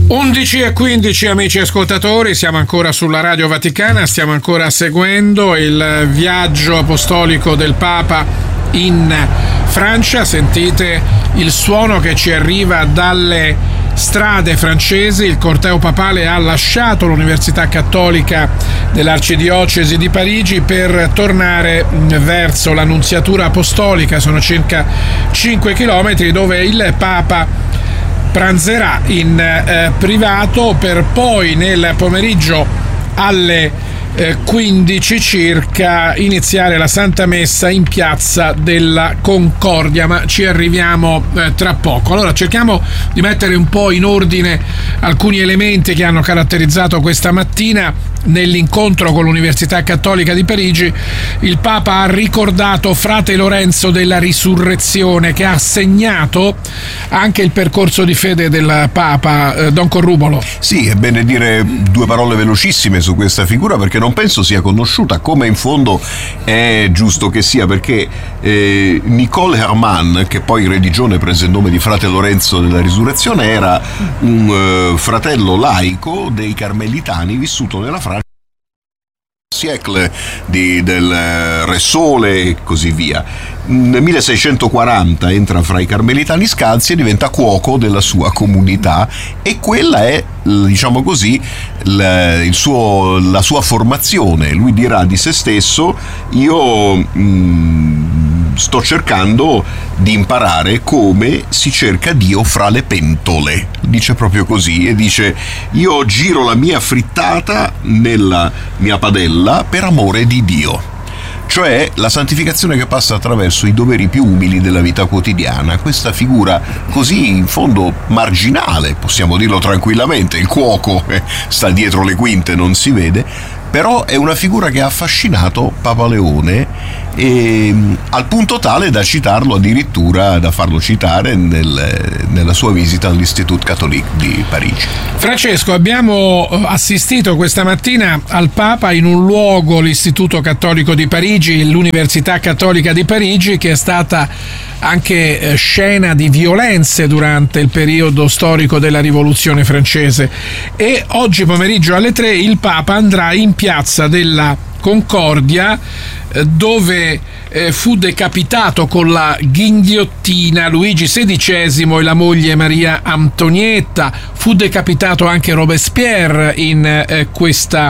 11:15, amici ascoltatori, siamo ancora sulla Radio Vaticana, stiamo ancora seguendo il viaggio apostolico del Papa in Francia. Sentite il suono che ci arriva dalle strade francesi. Il corteo papale ha lasciato l'Università Cattolica dell'Arcidiocesi di Parigi per tornare verso l'Annunziatura Apostolica. Sono circa 5 chilometri, dove il Papa pranzerà in privato per poi nel pomeriggio alle 15 circa iniziare la Santa Messa in Piazza della Concordia, ma ci arriviamo tra poco. Allora cerchiamo di mettere un po' in ordine alcuni elementi che hanno caratterizzato questa mattina. Nell'incontro con l'Università Cattolica di Parigi, il Papa ha ricordato frate Lorenzo della Risurrezione, che ha segnato anche il percorso di fede del Papa. Don Corrubolo. Sì, è bene dire due parole velocissime su questa figura, perché non penso sia conosciuta, come in fondo è giusto che sia, perché Nicole Herman, che poi in religione prese il nome di frate Lorenzo della Risurrezione, era un fratello laico dei Carmelitani vissuto nella Francia siècle del Re Sole e così via. Nel 1640 entra fra i Carmelitani Scalzi e diventa cuoco della sua comunità, e quella è, diciamo così, la sua formazione. Lui dirà di se stesso: io sto cercando di imparare come si cerca Dio fra le pentole. Dice proprio così, e dice: io giro la mia frittata nella mia padella per amore di Dio. Cioè la santificazione che passa attraverso i doveri più umili della vita quotidiana. Questa figura così in fondo marginale, possiamo dirlo tranquillamente, il cuoco sta dietro le quinte, non si vede, però è una figura che ha affascinato Papa Leone, al punto tale da citarlo addirittura, da farlo citare nella sua visita all'Institut Catholique di Parigi. Francesco, abbiamo assistito questa mattina al Papa in un luogo, l'Istituto Cattolico di Parigi, l'Università Cattolica di Parigi, che è stata anche scena di violenze durante il periodo storico della Rivoluzione francese, e oggi pomeriggio alle 3 il Papa andrà in Piazza della Concordia, dove fu decapitato con la ghigliottina Luigi XVI e la moglie Maria Antonietta. Fu decapitato anche Robespierre in questa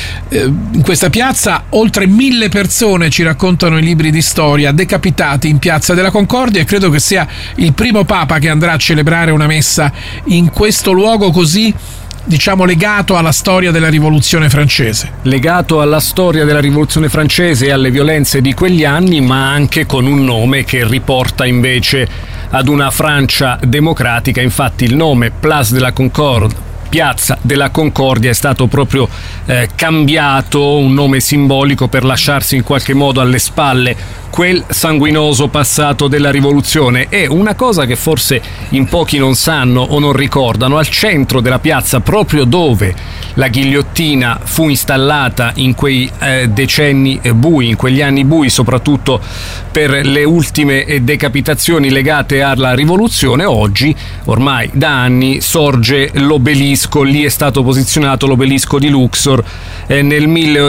piazza. Oltre 1000 persone, ci raccontano i libri di storia, decapitati in Piazza della Concordia, e credo che sia il primo Papa che andrà a celebrare una messa in questo luogo così, diciamo, legato alla storia della Rivoluzione francese. Legato alla storia della Rivoluzione francese e alle violenze di quegli anni, ma anche con un nome che riporta invece ad una Francia democratica. Infatti il nome Place de la Concorde, Piazza della Concordia, è stato proprio cambiato, un nome simbolico per lasciarsi in qualche modo alle spalle quel sanguinoso passato della rivoluzione. E una cosa che forse in pochi non sanno o non ricordano: al centro della piazza, proprio dove la ghigliottina fu installata in quei decenni bui, in quegli anni bui, soprattutto per le ultime decapitazioni legate alla rivoluzione, oggi ormai da anni sorge l'obelisco. Lì è stato posizionato l'obelisco di Luxor nel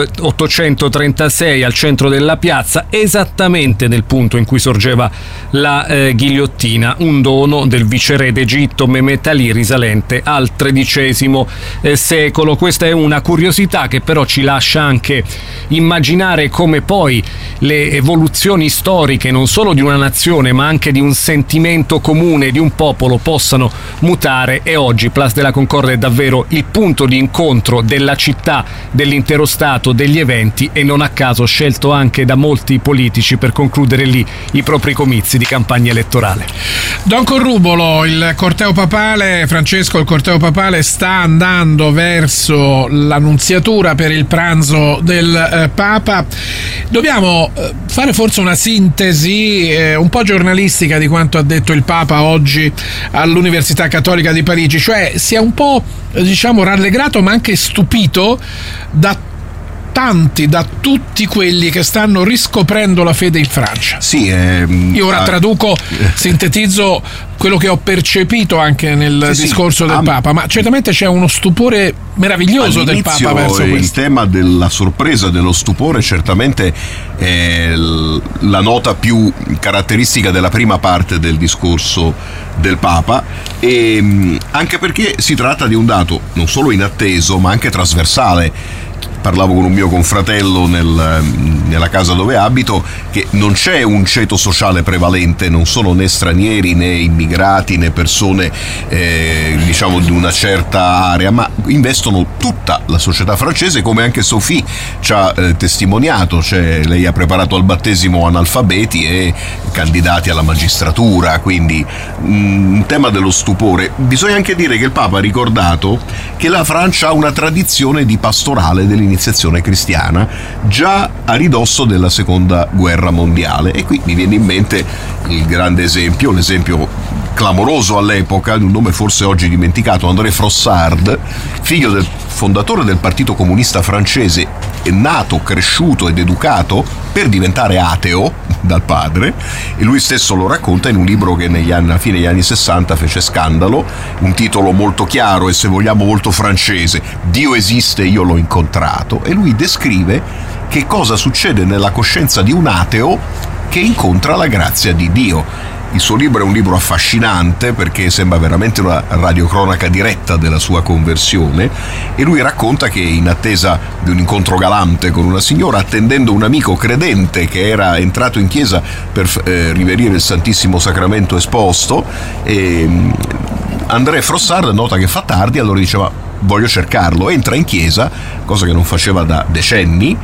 1836 al centro della piazza, esattamente nel punto in cui sorgeva la ghigliottina, un dono del viceré d'Egitto Mehmet Ali risalente al XIII secolo. Questa è una curiosità che però ci lascia anche immaginare come poi le evoluzioni storiche, non solo di una nazione ma anche di un sentimento comune di un popolo, possano mutare. E oggi Place de la Concorde è davvero il punto di incontro della città, dell'intero Stato, degli eventi, e non a caso scelto anche da molti politici per concludere lì i propri comizi di campagna elettorale. Don Corrubolo, il corteo papale, Francesco, il corteo papale sta andando verso l'annunziatura per il pranzo del Papa. Dobbiamo fare forse una sintesi un po' giornalistica di quanto ha detto il Papa oggi all'Università Cattolica di Parigi, cioè si è un po', diciamo, rallegrato ma anche stupito da tanti da tutti quelli che stanno riscoprendo la fede in Francia. Sì, io ora traduco, sintetizzo quello che ho percepito anche nel discorso del Papa, ma certamente c'è uno stupore meraviglioso del Papa verso questo. Il tema della sorpresa, dello stupore, certamente è la nota più caratteristica della prima parte del discorso del Papa, e anche perché si tratta di un dato non solo inatteso ma anche trasversale. Parlavo con un mio confratello nella casa dove abito, che non c'è un ceto sociale prevalente, non sono né stranieri né immigrati né persone diciamo di una certa area, ma investono tutta la società francese, come anche Sophie ci ha testimoniato. Lei ha preparato al battesimo analfabeti e candidati alla magistratura, quindi un tema dello stupore. Bisogna anche dire che il Papa ha ricordato che la Francia ha una tradizione di pastorale dell'iniziazione cristiana già a ridosso della seconda guerra mondiale, e qui mi viene in mente il grande esempio, l'esempio clamoroso all'epoca di un nome forse oggi dimenticato, André Frossard, figlio del fondatore del Partito Comunista francese, nato, cresciuto ed educato per diventare ateo dal padre, e lui stesso lo racconta in un libro che alla fine degli anni 60 fece scandalo, un titolo molto chiaro e se vogliamo molto francese, Dio esiste, io l'ho incontrato, e lui descrive che cosa succede nella coscienza di un ateo che incontra la grazia di Dio. Il suo libro è un libro affascinante perché sembra veramente una radiocronaca diretta della sua conversione, e lui racconta che in attesa di un incontro galante con una signora, attendendo un amico credente che era entrato in chiesa per riverire il Santissimo Sacramento esposto, André Frossard nota che fa tardi, allora diceva voglio cercarlo, entra in chiesa, cosa che non faceva da decenni,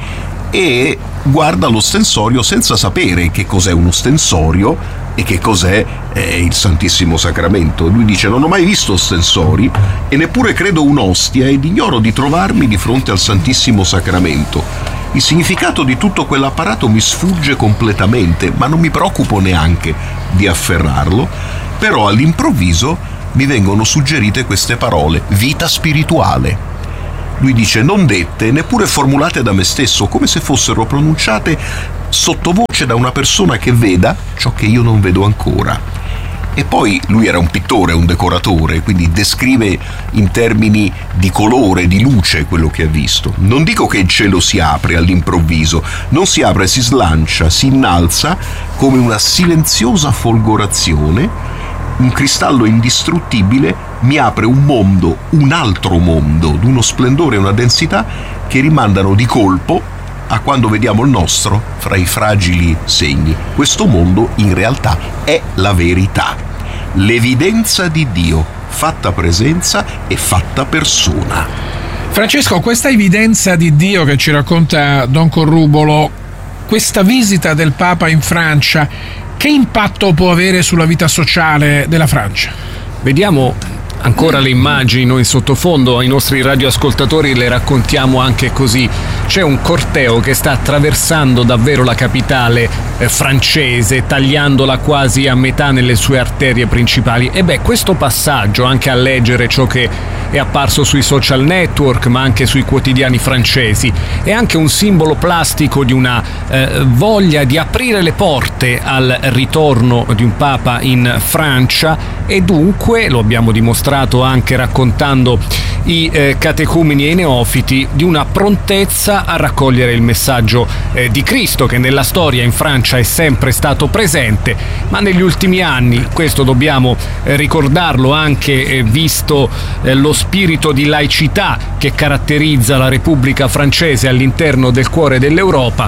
e guarda lo stensorio senza sapere che cos'è uno stensorio e che cos'è il Santissimo Sacramento. Lui dice: non ho mai visto stensori e neppure credo un'ostia, ed ignoro di trovarmi di fronte al Santissimo Sacramento. Il significato di tutto quell'apparato mi sfugge completamente, ma non mi preoccupo neanche di afferrarlo. Però all'improvviso mi vengono suggerite queste parole: vita spirituale. Lui dice: non dette, neppure formulate da me stesso, come se fossero pronunciate sottovoce da una persona che veda ciò che io non vedo ancora. E poi lui era un pittore, un decoratore, quindi descrive in termini di colore, di luce quello che ha visto. Non dico che il cielo si apre all'improvviso, non si apre, si slancia, si innalza come una silenziosa folgorazione. Un cristallo indistruttibile mi apre un mondo, un altro mondo, d'uno splendore e una densità che rimandano di colpo a quando vediamo il nostro fra i fragili segni. Questo mondo in realtà è la verità, l'evidenza di Dio, fatta presenza e fatta persona. Francesco, questa evidenza di Dio che ci racconta Don Corrubolo, questa visita del Papa in Francia, che impatto può avere sulla vita sociale della Francia? Vediamo ancora le immagini noi in sottofondo, ai nostri radioascoltatori le raccontiamo anche così. C'è un corteo che sta attraversando davvero la capitale francese, tagliandola quasi a metà nelle sue arterie principali. E questo passaggio, anche a leggere ciò che è apparso sui social network ma anche sui quotidiani francesi, è anche un simbolo plastico di una voglia di aprire le porte al ritorno di un Papa in Francia, e dunque, lo abbiamo dimostrato anche raccontando i catecumeni e i neofiti, di una prontezza a raccogliere il messaggio di Cristo, che nella storia in Francia è sempre stato presente, ma negli ultimi anni, questo dobbiamo ricordarlo anche visto lo spirito di laicità che caratterizza la Repubblica francese all'interno del cuore dell'Europa,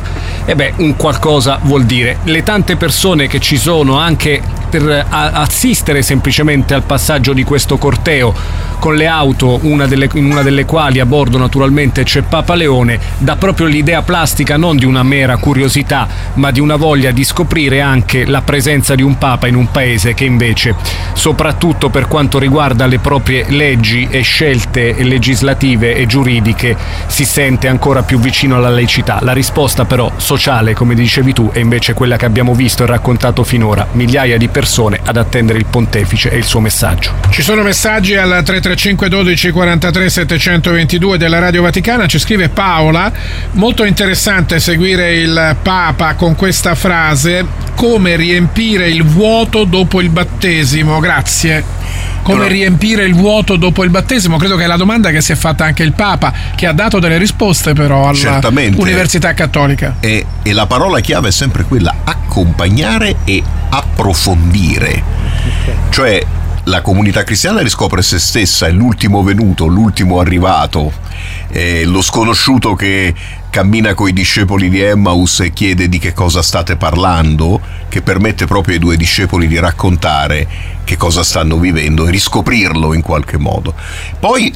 un qualcosa vuol dire. Le tante persone che ci sono anche per assistere semplicemente al passaggio di questo corteo con le auto, in una delle quali a bordo naturalmente c'è Papa Leone, dà proprio l'idea plastica non di una mera curiosità, ma di una voglia di scoprire anche la presenza di un Papa in un paese che invece, soprattutto per quanto riguarda le proprie leggi e scelte legislative e giuridiche, si sente ancora più vicino alla laicità. La risposta però sociale, come dicevi tu, è invece quella che abbiamo visto e raccontato finora: migliaia di persone persone ad attendere il pontefice e il suo messaggio. Ci sono messaggi al 335 12 43 722 della Radio Vaticana. Ci scrive Paola: molto interessante seguire il Papa con questa frase: come riempire il vuoto dopo il battesimo. Grazie. Come riempire il vuoto dopo il battesimo? Credo che è la domanda che si è fatta anche il Papa, che ha dato delle risposte però all'Università Cattolica. E la parola chiave è sempre quella: accompagnare e approfondire. Cioè, la comunità cristiana riscopre se stessa, è l'ultimo venuto, l'ultimo arrivato, lo sconosciuto che cammina coi discepoli di Emmaus e chiede di che cosa state parlando, che permette proprio ai due discepoli di raccontare che cosa stanno vivendo e riscoprirlo in qualche modo. Poi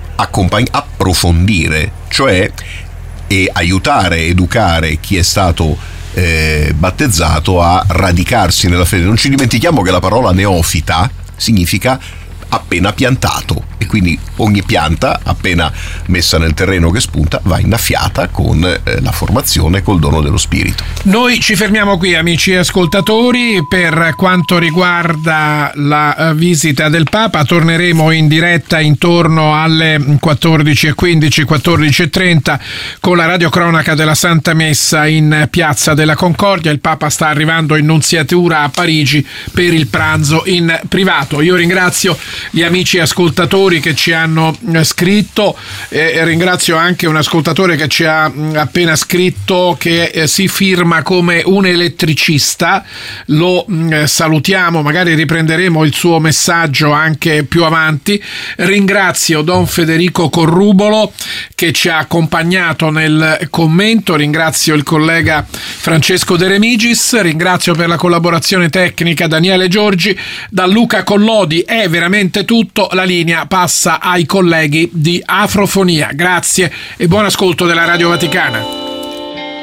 approfondire, cioè aiutare, educare chi è stato battezzato a radicarsi nella fede. Non ci dimentichiamo che la parola neofita significa appena piantato, e quindi ogni pianta appena messa nel terreno che spunta va innaffiata con la formazione, col dono dello Spirito. Noi ci fermiamo qui, amici ascoltatori. Per quanto riguarda la visita del Papa, torneremo in diretta intorno alle 14:15, 14:30 con la radiocronaca della Santa Messa in Piazza della Concordia. Il Papa sta arrivando in nunziatura a Parigi per il pranzo in privato. Io ringrazio gli amici ascoltatori che ci hanno scritto, ringrazio anche un ascoltatore che ci ha appena scritto, che si firma come un elettricista. Lo salutiamo, magari riprenderemo il suo messaggio anche più avanti. Ringrazio Don Federico Corrubolo che ci ha accompagnato nel commento, ringrazio il collega Francesco De Remigis, ringrazio per la collaborazione tecnica Daniele Giorgi. Da Luca Collodi è veramente tutto, la linea passa ai colleghi di Afrofonia. Grazie e buon ascolto della Radio Vaticana.